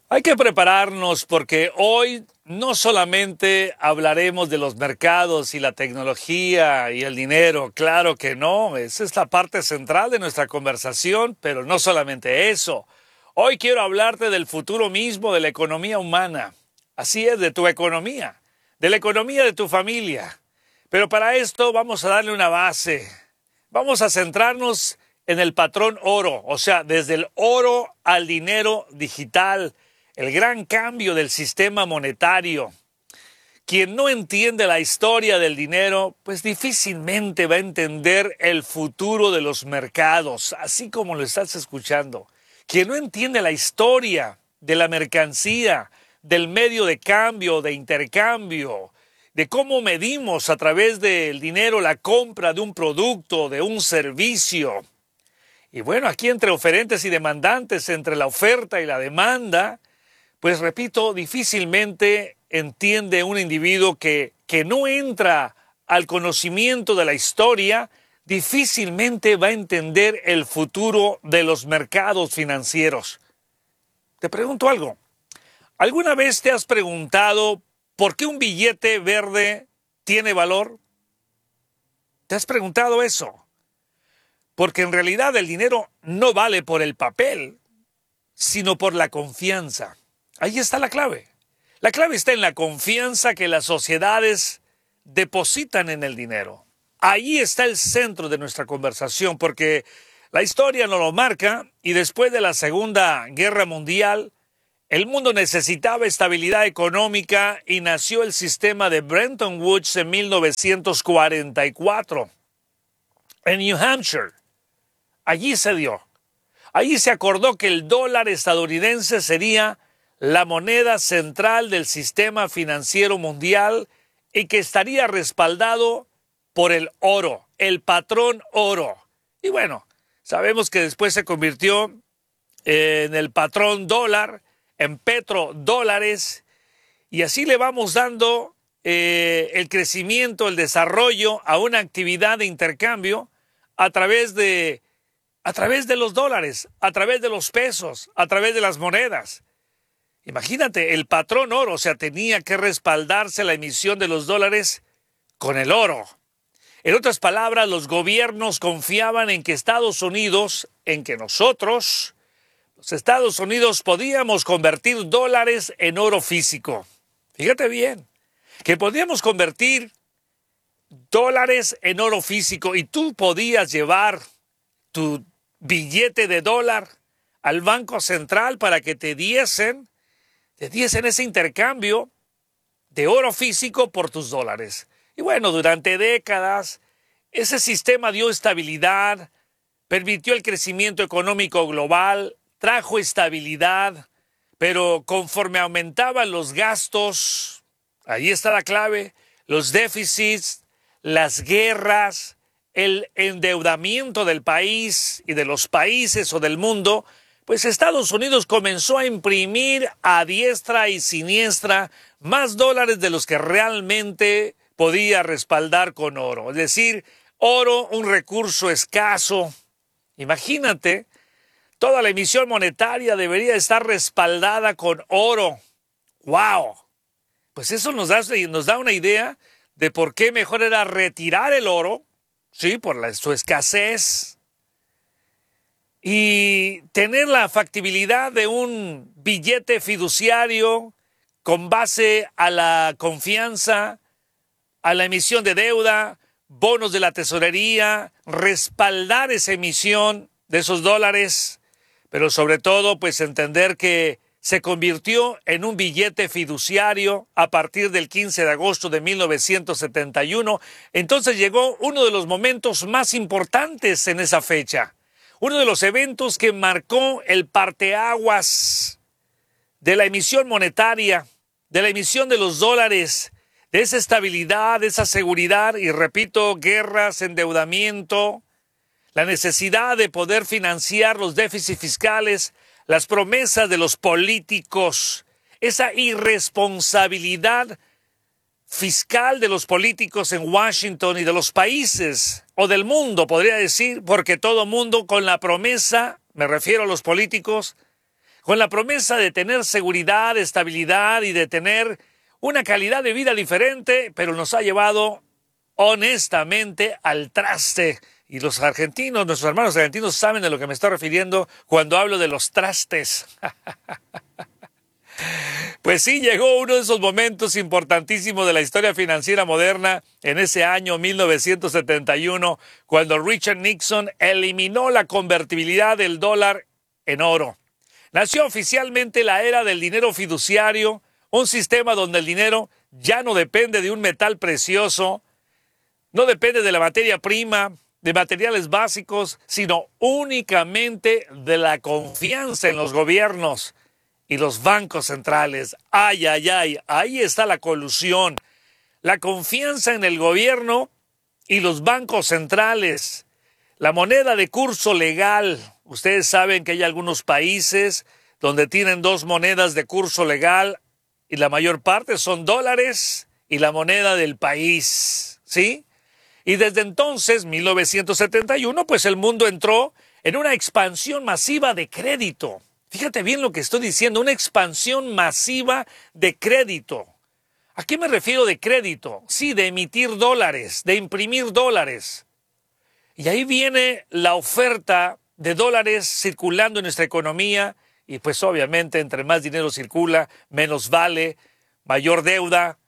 Hay que prepararnos porque hoy no solamente hablaremos de los mercados y la tecnología y el dinero, claro que no, esa es la parte central de nuestra conversación, pero no solamente eso. Hoy quiero hablarte del futuro mismo de la economía humana, así es, de tu economía, de la economía de tu familia. Pero para esto vamos a darle una base, vamos a centrarnos en el patrón oro, o sea, desde el oro al dinero digital, el gran cambio del sistema monetario. Quien no entiende la historia del dinero, pues difícilmente va a entender el futuro de los mercados, así como lo estás escuchando. Quien no entiende la historia de la mercancía, del medio de cambio, de intercambio, de cómo medimos a través del dinero la compra de un producto, de un servicio. Y bueno, aquí entre oferentes y demandantes, entre la oferta y la demanda, pues repito, difícilmente entiende un individuo que no entra al conocimiento de la historia, difícilmente va a entender el futuro de los mercados financieros. Te pregunto algo. ¿Alguna vez te has preguntado por qué un billete verde tiene valor? ¿Te has preguntado eso? Porque en realidad el dinero no vale por el papel, sino por la confianza. Ahí está la clave. La clave está en la confianza que las sociedades depositan en el dinero. Ahí está el centro de nuestra conversación, porque la historia nos lo marca y después de la Segunda Guerra Mundial, el mundo necesitaba estabilidad económica y nació el sistema de Bretton Woods en 1944 en New Hampshire. Allí se dio. Allí se acordó que el dólar estadounidense sería la moneda central del sistema financiero mundial y que estaría respaldado por el oro, el patrón oro. Y bueno, sabemos que después se convirtió en el patrón dólar, en petrodólares, y así le vamos dando el crecimiento, el desarrollo a una actividad de intercambio a través de los dólares, a través de los pesos, a través de las monedas. Imagínate, el patrón oro, o sea, tenía que respaldarse la emisión de los dólares con el oro. En otras palabras, los gobiernos confiaban en que Estados Unidos, en que nosotros, los Estados Unidos, podíamos convertir dólares en oro físico. Fíjate bien, que podíamos convertir dólares en oro físico y tú podías llevar tu billete de dólar al Banco Central para que te diesen ese intercambio de oro físico por tus dólares. Y bueno, durante décadas, ese sistema dio estabilidad, permitió el crecimiento económico global, trajo estabilidad, pero conforme aumentaban los gastos, ahí está la clave, los déficits, las guerras, el endeudamiento del país y de los países o del mundo, pues Estados Unidos comenzó a imprimir a diestra y siniestra más dólares de los que realmente podía respaldar con oro. Es decir, oro, un recurso escaso. Imagínate, toda la emisión monetaria debería estar respaldada con oro. ¡Wow! Pues eso nos da una idea de por qué mejor era retirar el oro, sí, por su escasez, y tener la factibilidad de un billete fiduciario con base a la confianza, a la emisión de deuda, bonos de la tesorería, respaldar esa emisión de esos dólares, pero sobre todo pues entender que se convirtió en un billete fiduciario a partir del 15 de agosto de 1971. Entonces llegó uno de los momentos más importantes en esa fecha. Uno de los eventos que marcó el parteaguas de la emisión monetaria, de la emisión de los dólares, de esa estabilidad, de esa seguridad, y repito, guerras, endeudamiento, la necesidad de poder financiar los déficits fiscales, las promesas de los políticos, esa irresponsabilidad fiscal de los políticos en Washington y de los países o del mundo, podría decir, porque todo mundo con la promesa, me refiero a los políticos, con la promesa de tener seguridad, estabilidad y de tener una calidad de vida diferente, pero nos ha llevado honestamente al traste. Y los argentinos, nuestros hermanos argentinos saben de lo que me estoy refiriendo cuando hablo de los trastes. Pues sí, llegó uno de esos momentos importantísimos de la historia financiera moderna en ese año 1971, cuando Richard Nixon eliminó la convertibilidad del dólar en oro. Nació oficialmente la era del dinero fiduciario, un sistema donde el dinero ya no depende de un metal precioso, no depende de la materia prima, de materiales básicos, sino únicamente de la confianza en los gobiernos y los bancos centrales. Ay, ay, ay, ahí está la colusión. La confianza en el gobierno y los bancos centrales. La moneda de curso legal. Ustedes saben que hay algunos países donde tienen dos monedas de curso legal y la mayor parte son dólares y la moneda del país, ¿sí? Y desde entonces, 1971, pues el mundo entró en una expansión masiva de crédito. Fíjate bien lo que estoy diciendo, una expansión masiva de crédito. ¿A qué me refiero de crédito? Sí, de emitir dólares, de imprimir dólares. Y ahí viene la oferta de dólares circulando en nuestra economía y pues obviamente entre más dinero circula, menos vale, mayor deuda,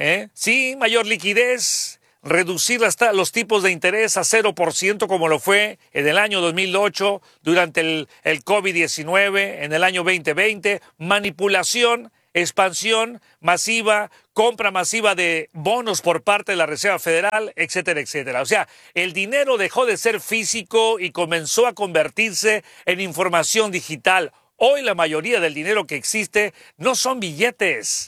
sí, mayor liquidez, reducir los tipos de interés a 0% como lo fue en el año 2008 durante el COVID-19, en el año 2020, manipulación, expansión masiva, compra masiva de bonos por parte de la Reserva Federal, etcétera, etcétera. O sea, el dinero dejó de ser físico y comenzó a convertirse en información digital. Hoy la mayoría del dinero que existe no son billetes.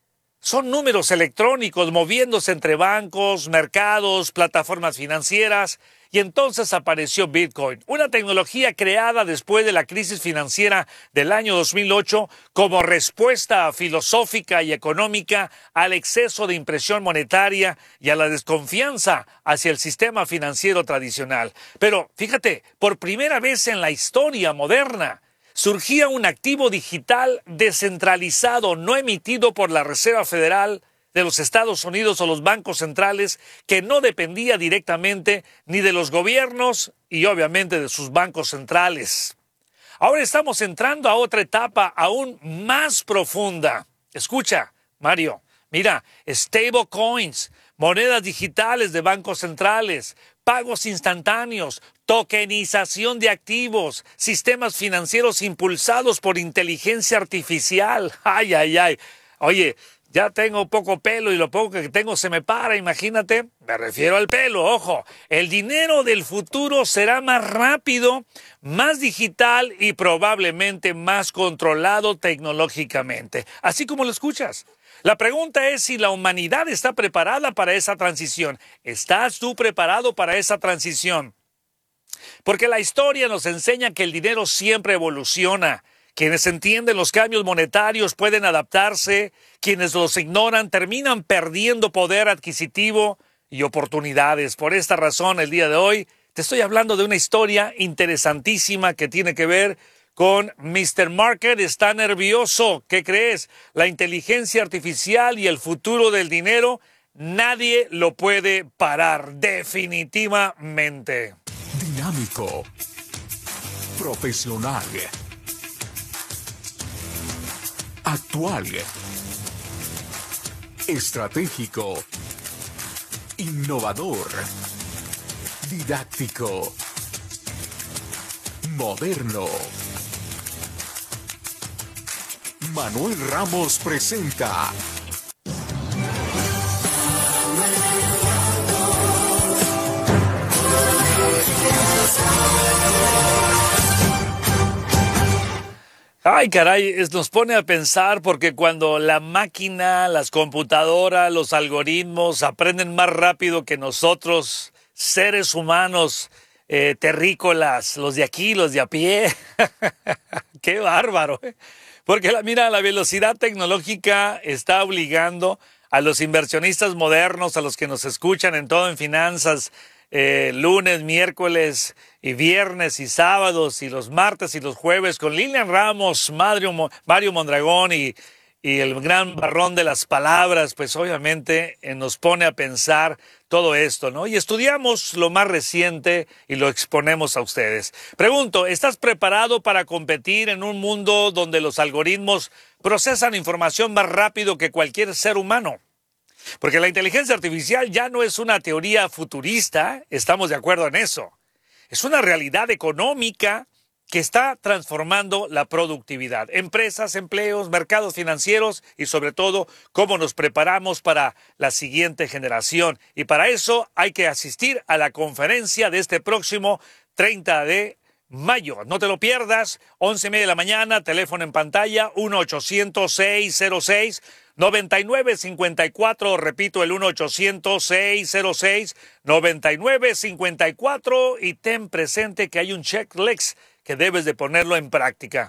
Son números electrónicos moviéndose entre bancos, mercados, plataformas financieras. Y entonces apareció Bitcoin, una tecnología creada después de la crisis financiera del año 2008 como respuesta filosófica y económica al exceso de impresión monetaria y a la desconfianza hacia el sistema financiero tradicional. Pero fíjate, por primera vez en la historia moderna, surgía un activo digital descentralizado, no emitido por la Reserva Federal de los Estados Unidos o los bancos centrales, que no dependía directamente ni de los gobiernos y obviamente de sus bancos centrales. Ahora estamos entrando a otra etapa aún más profunda. Escucha, Mario, mira, stablecoins, monedas digitales de bancos centrales, pagos instantáneos, tokenización de activos, sistemas financieros impulsados por inteligencia artificial. Ay, ay, ay. Oye, ya tengo poco pelo y lo poco que tengo se me para, imagínate. Me refiero al pelo, ojo. El dinero del futuro será más rápido, más digital y probablemente más controlado tecnológicamente. Así como lo escuchas. La pregunta es si la humanidad está preparada para esa transición. ¿Estás tú preparado para esa transición? Porque la historia nos enseña que el dinero siempre evoluciona. Quienes entienden los cambios monetarios pueden adaptarse, quienes los ignoran terminan perdiendo poder adquisitivo y oportunidades. Por esta razón, el día de hoy te estoy hablando de una historia interesantísima que tiene que ver con Mr. Market está nervioso. ¿Qué crees? La inteligencia artificial y el futuro del dinero, nadie lo puede parar, definitivamente. Dinámico, profesional, actual, estratégico, innovador, didáctico, moderno. Manuel Ramos presenta Ay, caray, nos pone a pensar porque cuando la máquina, las computadoras, los algoritmos aprenden más rápido que nosotros, seres humanos, terrícolas, los de aquí, los de a pie, qué bárbaro, ¿eh? Porque mira, la velocidad tecnológica está obligando a los inversionistas modernos, a los que nos escuchan en todo en finanzas, lunes, miércoles y viernes y sábados y los martes y los jueves con Lilian Ramos, Mario Mondragón y el gran barrón de las palabras, pues obviamente nos pone a pensar todo esto, ¿no? Y estudiamos lo más reciente y lo exponemos a ustedes. Pregunto, ¿estás preparado para competir en un mundo donde los algoritmos procesan información más rápido que cualquier ser humano? Porque la inteligencia artificial ya no es una teoría futurista, estamos de acuerdo en eso. Es una realidad económica que está transformando la productividad, empresas, empleos, mercados financieros y sobre todo cómo nos preparamos para la siguiente generación. Y para eso hay que asistir a la conferencia de este próximo 30 de mayo. No te lo pierdas, 11:30 de la mañana, teléfono en pantalla, 1-800-606-9954, repito, el 1-800-606-9954 y ten presente que hay un checklist que debes de ponerlo en práctica.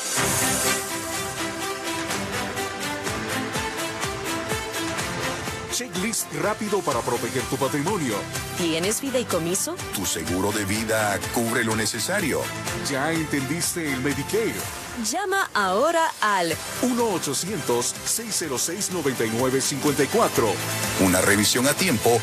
Checklist rápido para proteger tu patrimonio. ¿Tienes fideicomiso? Tu seguro de vida cubre lo necesario. ¿Ya entendiste el Medicare? Llama ahora al 1-800-606-9954. Una revisión a tiempo.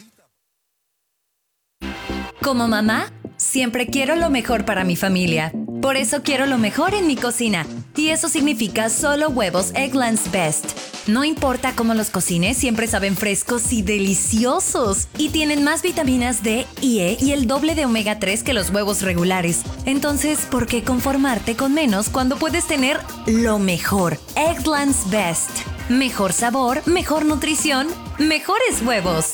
Como mamá, siempre quiero lo mejor para mi familia. Por eso quiero lo mejor en mi cocina. Y eso significa solo huevos Eggland's Best. No importa cómo los cocines, siempre saben frescos y deliciosos. Y tienen más vitaminas D y E y el doble de omega 3 que los huevos regulares. Entonces, ¿por qué conformarte con menos cuando puedes tener lo mejor? Eggland's Best. Mejor sabor, mejor nutrición, mejores huevos.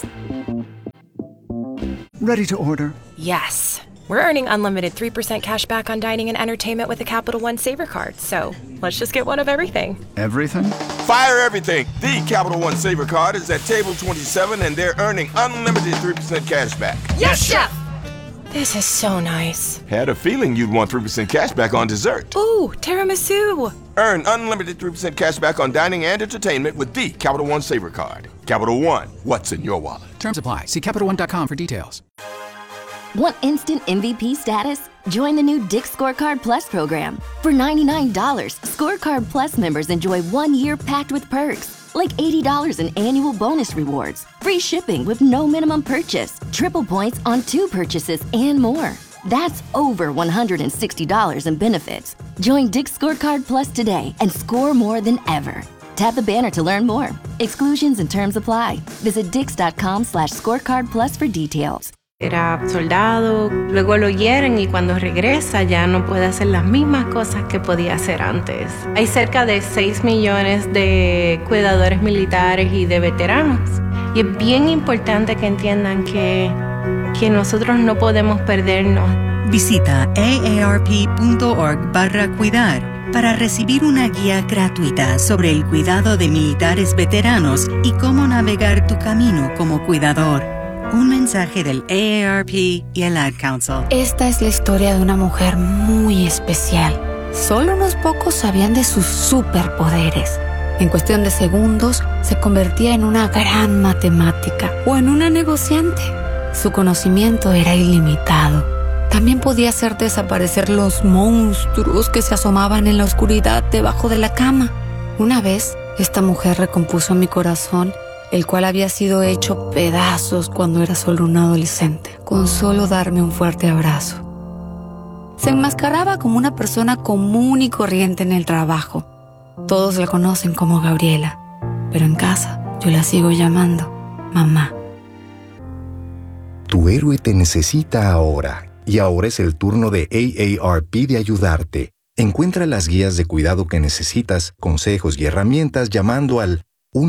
Ready to order. Yes. We're earning unlimited 3% cash back on dining and entertainment with a Capital One Saver card. So let's just get one of everything. Everything? Fire everything. The Capital One Saver card is at table 27 and they're earning unlimited 3% cash back. Yes, Chef! This is so nice. Had a feeling you'd want 3% cash back on dessert. Ooh, tiramisu. Earn unlimited 3% cash back on dining and entertainment with the Capital One Saver card. Capital One, what's in your wallet? Terms apply. See CapitalOne.com for details. Want instant MVP status? Join the new Dick's Scorecard Plus program. For $99, Scorecard Plus members enjoy 1 year packed with perks, like $80 in annual bonus rewards, free shipping with no minimum purchase, triple points on 2 purchases, and more. That's over $160 in benefits. Join Dick's Scorecard Plus today and score more than ever. Tap the banner to learn more. Exclusions and terms apply. Visit dix.com/scorecard plus for details. Era soldado, luego lo hieren y cuando regresa ya no puede hacer las mismas cosas que podía hacer antes. Hay cerca de 6 millones de cuidadores militares y de veteranos. Y es bien importante que entiendan que nosotros no podemos perdernos. Visita aarp.org/cuidar para recibir una guía gratuita sobre el cuidado de militares veteranos y cómo navegar tu camino como cuidador. Un mensaje del AARP y el Ad Council. Esta es la historia de una mujer muy especial. Solo unos pocos sabían de sus superpoderes. En cuestión de segundos, se convertía en una gran matemática o en una negociante. Su conocimiento era ilimitado. También podía hacer desaparecer los monstruos que se asomaban en la oscuridad debajo de la cama. Una vez, esta mujer recompuso mi corazón, el cual había sido hecho pedazos cuando era solo un adolescente, con solo darme un fuerte abrazo. Se enmascaraba como una persona común y corriente en el trabajo. Todos la conocen como Gabriela, pero en casa yo la sigo llamando mamá. Tu héroe te necesita ahora, y ahora es el turno de AARP de ayudarte. Encuentra las guías de cuidado que necesitas, consejos y herramientas llamando al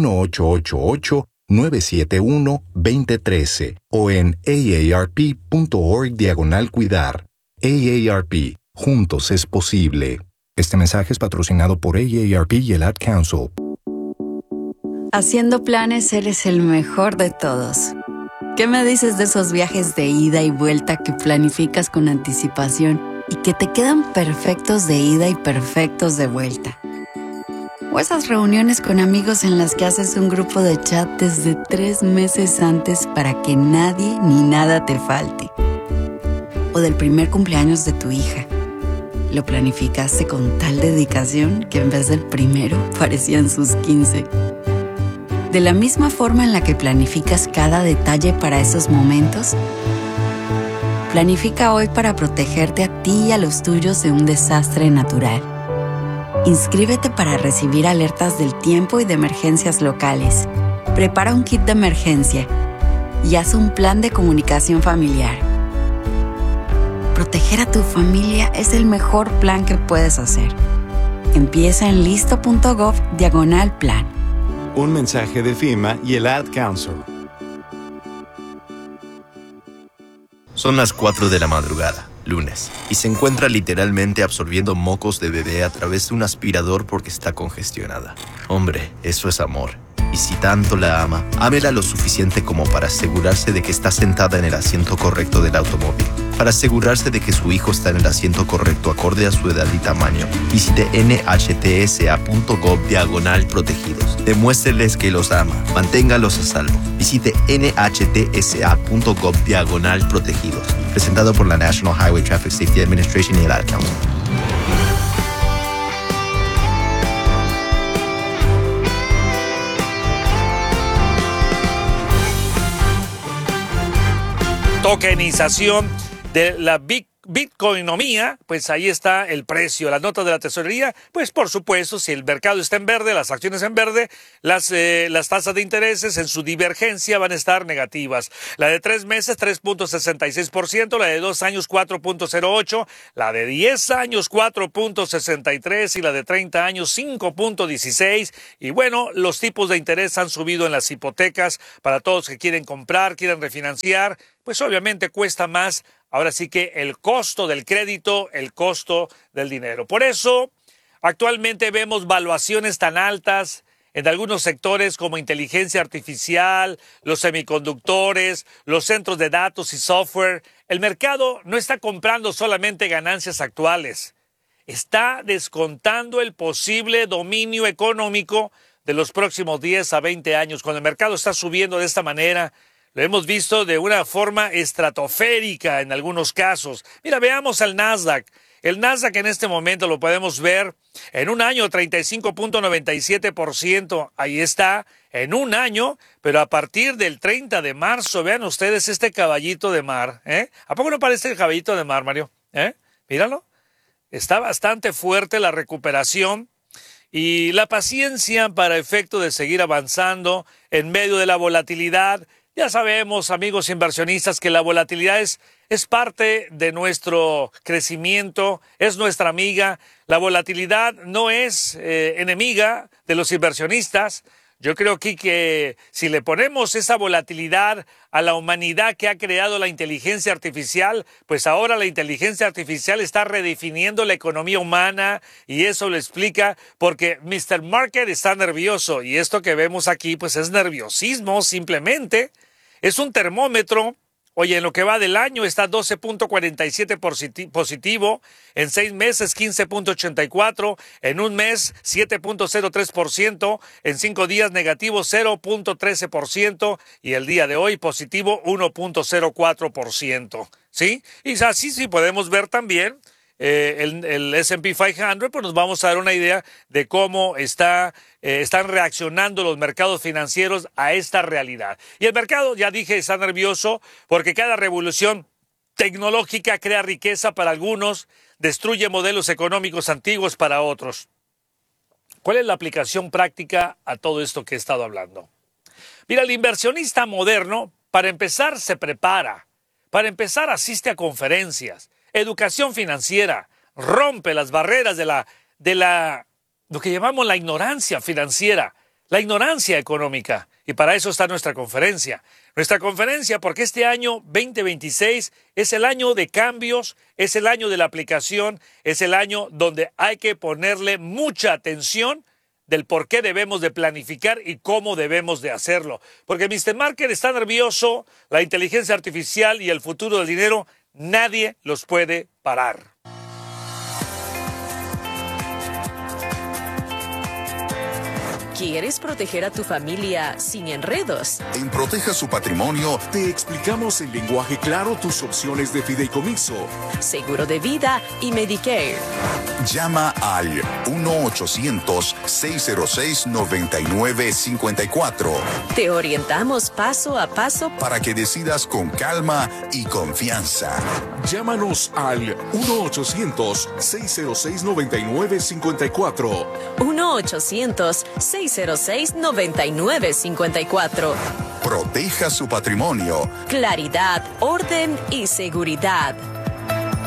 1-888-971-2013 o en aarp.org/cuidar. AARP, juntos es posible. Este mensaje es patrocinado por AARP y el Ad Council. Haciendo planes eres el mejor de todos. ¿Qué me dices de esos viajes de ida y vuelta que planificas con anticipación y que te quedan perfectos de ida y perfectos de vuelta? O esas reuniones con amigos en las que haces un grupo de chat desde 3 meses antes para que nadie ni nada te falte. O del primer cumpleaños de tu hija. Lo planificaste con tal dedicación que en vez del primero parecían sus 15. De la misma forma en la que planificas cada detalle para esos momentos, planifica hoy para protegerte a ti y a los tuyos de un desastre natural. Inscríbete para recibir alertas del tiempo y de emergencias locales. Prepara un kit de emergencia y haz un plan de comunicación familiar. Proteger a tu familia es el mejor plan que puedes hacer. Empieza en listo.gov/plan. Un mensaje de FEMA y el Ad Council. Son las 4 de la madrugada, lunes, y se encuentra literalmente absorbiendo mocos de bebé a través de un aspirador porque está congestionada. Hombre, eso es amor. Y si tanto la ama, ámela lo suficiente como para asegurarse de que está sentada en el asiento correcto del automóvil. Para asegurarse de que su hijo está en el asiento correcto acorde a su edad y tamaño, visite nhtsa.gov/protegidos. Demuéstreles que los ama. Manténgalos a salvo. Visite nhtsa.gov/protegidos. Presentado por la National Highway Traffic Safety Administration y el Ad Council. Tokenización de la Bitcoinomía, pues ahí está el precio. Las notas de la tesorería, pues por supuesto, si el mercado está en verde, las acciones en verde, las tasas de intereses en su divergencia van a estar negativas. La de 3 meses, 3.66%, la de 2 años, 4.08%, la de 10 años, 4.63% y la de 30 años, 5.16%. Y bueno, los tipos de interés han subido en las hipotecas para todos que quieren comprar, quieren refinanciar, pues obviamente cuesta más. Ahora sí que el costo del crédito, el costo del dinero. Por eso, actualmente vemos valuaciones tan altas en algunos sectores como inteligencia artificial, los semiconductores, los centros de datos y software. El mercado no está comprando solamente ganancias actuales. Está descontando el posible dominio económico de los próximos 10 a 20 años. Cuando el mercado está subiendo de esta manera, lo hemos visto de una forma estratosférica en algunos casos. Mira, veamos al Nasdaq. El Nasdaq en este momento lo podemos ver en un año 35.97%. Ahí está, en un año, pero a partir del 30 de marzo, vean ustedes este caballito de mar. ¿A poco no parece el caballito de mar, Mario? Míralo. Está bastante fuerte la recuperación y la paciencia para efecto de seguir avanzando en medio de la volatilidad. Ya sabemos, amigos inversionistas, que la volatilidad es parte de nuestro crecimiento, es nuestra amiga. La volatilidad no es enemiga de los inversionistas. Yo creo aquí que si le ponemos esa volatilidad a la humanidad que ha creado la inteligencia artificial, pues ahora la inteligencia artificial está redefiniendo la economía humana y eso lo explica porque Mr. Market está nervioso y esto que vemos aquí pues es nerviosismo simplemente. Es un termómetro. Oye, en lo que va del año está 12.47 positivo, en 6 meses 15.84, en un mes 7.03%, en 5 días negativo 0.13% y el día de hoy positivo 1.04%. ¿Sí? Y así sí podemos ver también el S&P 500, pues nos vamos a dar una idea de cómo están reaccionando los mercados financieros a esta realidad. Y el mercado, ya dije, está nervioso porque cada revolución tecnológica crea riqueza para algunos, destruye modelos económicos antiguos para otros. ¿Cuál es la aplicación práctica a todo esto que he estado hablando? Mira, el inversionista moderno, para empezar, se prepara. Para empezar, asiste a conferencias. Educación financiera, rompe las barreras de lo que llamamos la ignorancia financiera, la ignorancia económica. Y para eso está nuestra conferencia. Nuestra conferencia, porque este año 2026 es el año de cambios, es el año de la aplicación, es el año donde hay que ponerle mucha atención del por qué debemos de planificar y cómo debemos de hacerlo. Porque Mr. Market está nervioso, la inteligencia artificial y el futuro del dinero, nadie los puede parar. ¿Quieres proteger a tu familia sin enredos? En Proteja su Patrimonio, Te explicamos en lenguaje claro tus opciones de fideicomiso. Seguro de vida y Medicare. llama al 1-800-606-9954 Te orientamos paso a paso para que decidas con calma y confianza. Llámanos al 1-800-606-9954. 1-800-606-9954. Proteja su patrimonio. Claridad, orden y seguridad.